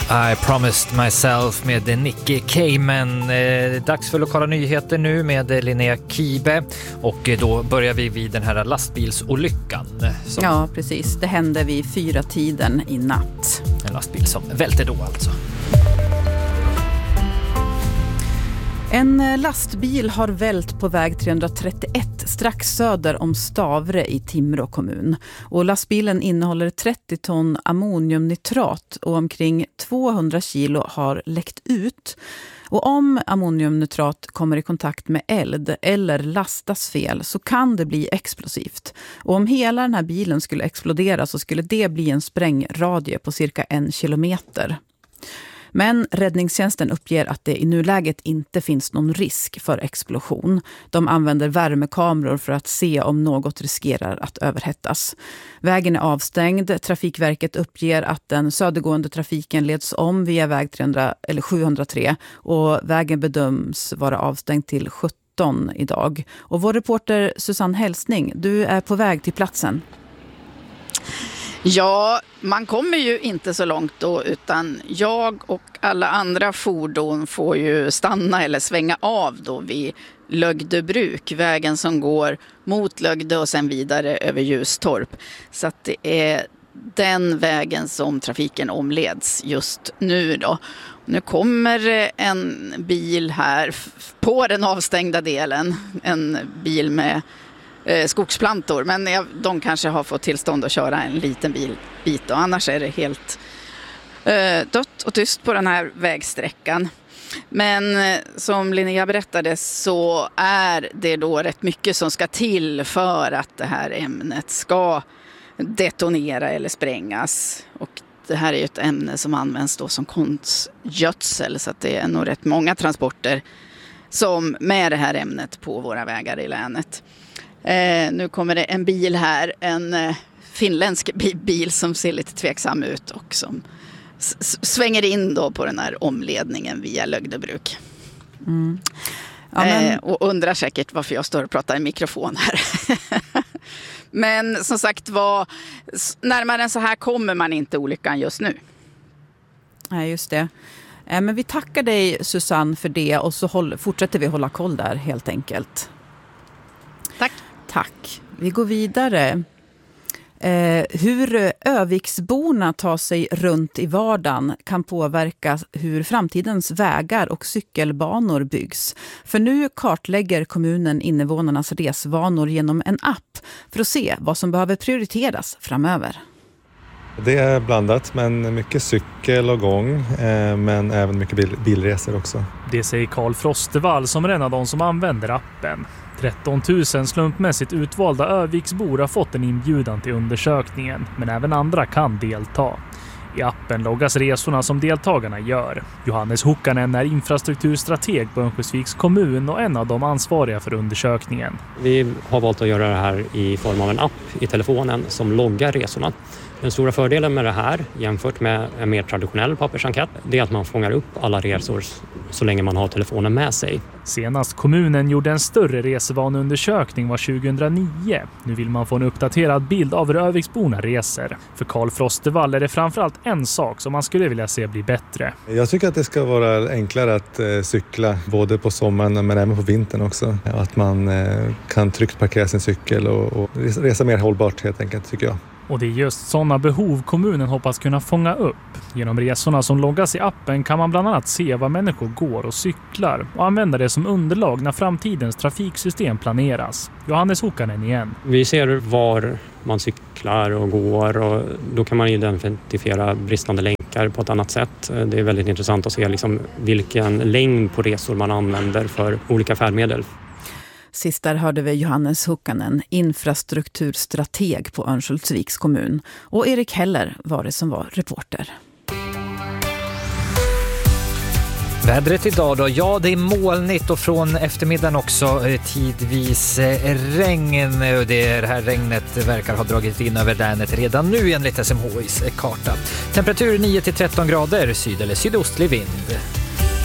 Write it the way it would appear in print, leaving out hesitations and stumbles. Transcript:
I promised myself med Nicky Cayman. Dags för lokala nyheter nu med Linnea Kibe. Och då börjar vi vid den här lastbilsolyckan. Ja, precis. Det hände vid 4-tiden i natt. En lastbil som välte då alltså. En lastbil har vält på väg 331 strax söder om Stavre i Timrå kommun. Och lastbilen innehåller 30 ton ammoniumnitrat och omkring 200 kilo har läckt ut. Och om ammoniumnitrat kommer i kontakt med eld eller lastas fel så kan det bli explosivt. Och om hela den här bilen skulle explodera så skulle det bli en sprängradie på cirka 1 kilometer. Men räddningstjänsten uppger att det i nuläget inte finns någon risk för explosion. De använder värmekameror för att se om något riskerar att överhettas. Vägen är avstängd. Trafikverket uppger att den södergående trafiken leds om via väg 703 och vägen bedöms vara avstängd till 17 idag. Och vår reporter Susanne Hälsning, du är på väg till platsen. Ja, man kommer ju inte så långt då, utan jag och alla andra fordon får ju stanna eller svänga av då vid Lögdebruk, vägen som går mot Lögde och sen vidare över Ljustorp. Så att det är den vägen som trafiken omleds just nu då. Nu kommer en bil här på den avstängda delen, en bil med skogsplantor, men de kanske har fått tillstånd att köra en liten bit och annars är det helt dött och tyst på den här vägsträckan. Men som Linnea berättade så är det då rätt mycket som ska till för att det här ämnet ska detonera eller sprängas. Och det här är ju ett ämne som används då som konstgödsel, så att det är nog rätt många transporter som med det här ämnet på våra vägar i länet. Nu kommer det en bil här, en finländsk bil som ser lite tveksam ut och som svänger in då på den här omledningen via Lögdebruk. Mm. Ja, och undrar säkert varför jag står och pratar i mikrofon här. Men som sagt, närmare än så här kommer man inte olyckan just nu. Nej, just det. Men vi tackar dig Susanne för det och så fortsätter vi hålla koll där helt enkelt. Tack. Vi går vidare. Hur Öviksborna tar sig runt i vardagen kan påverka hur framtidens vägar och cykelbanor byggs. För nu kartlägger kommunen invånarnas resvanor genom en app för att se vad som behöver prioriteras framöver. Det är blandat, men mycket cykel och gång, men även mycket bilresor också. Det säger Karl Frostevall som är en av de som använder appen. 13 000 slumpmässigt utvalda Öviksbor har fått en inbjudan till undersökningen, men även andra kan delta. I appen loggas resorna som deltagarna gör. Johannes Hukkanen är infrastrukturstrateg på Örnsköldsviks kommun och en av de ansvariga för undersökningen. Vi har valt att göra det här i form av en app i telefonen som loggar resorna. Den stora fördelen med det här jämfört med en mer traditionell pappersenkät, det är att man fångar upp alla resor så länge man har telefonen med sig. Senast kommunen gjorde en större resevaneundersökning var 2009. Nu vill man få en uppdaterad bild av hur Öviksborna reser. För Karl Frostevall är det framförallt en sak som man skulle vilja se bli bättre. Jag tycker att det ska vara enklare att cykla både på sommaren men även på vintern också. Att man kan tryggt parkera sin cykel och resa mer hållbart helt enkelt, tycker jag. Och det är just sådana behov kommunen hoppas kunna fånga upp. Genom resorna som loggas i appen kan man bland annat se vad människor går och cyklar och använda det som underlag när framtidens trafiksystem planeras. Johannes Hukkanen igen. Vi ser var man cyklar och går och då kan man identifiera bristande länkar på ett annat sätt. Det är väldigt intressant att se vilken längd på resor man använder för olika färdmedel. Sist där hörde vi Johannes Hukkanen, infrastrukturstrateg på Örnsköldsviks kommun. Och Erik Heller var det som var reporter. Vädret idag då? Ja, det är molnigt och från eftermiddagen också tidvis regn. Det här regnet verkar ha dragit in över länet redan nu enligt SMHIs karta. Temperatur 9-13 grader, syd- eller sydostlig vind.